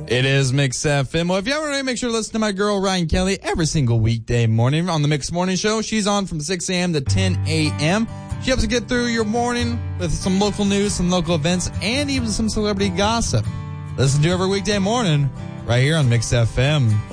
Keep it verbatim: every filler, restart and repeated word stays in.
It is Mix F M. Well, if you haven't already, make sure to listen to my girl Ryan Kelly every single weekday morning on the Mix Morning Show. She's on from six a.m. to ten a.m. She helps you get through your morning with some local news, some local events, and even some celebrity gossip. Listen to her every weekday morning right here on Mix F M.